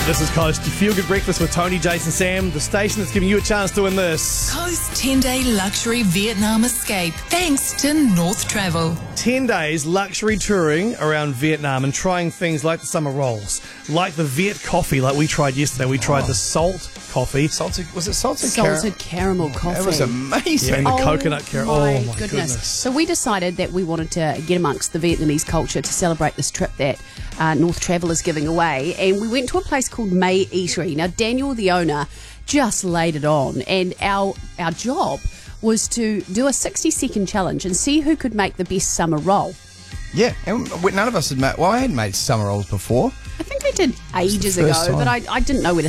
This is Coast, your feel-good breakfast with Tony, Jason, Sam, the station that's giving you a chance to win this. Coast 10-day luxury Vietnam escape thanks to North Travel. 10 days luxury touring around Vietnam and trying things like the summer rolls, like the Viet coffee like we tried yesterday. We tried the salt coffee. Was it salted caramel coffee. It was amazing. Yeah, and the coconut caramel. Oh my goodness. So we decided that we wanted to get amongst the Vietnamese culture to celebrate this trip that North Travel is giving away, and we went to a place called May Eatery. Now Daniel, the owner, just laid it on, and our job was to do a 60-second challenge and see who could make the best summer roll. Yeah, and none of us had made. Well, I had made summer rolls before. I think I did ages ago, time. but I didn't know where to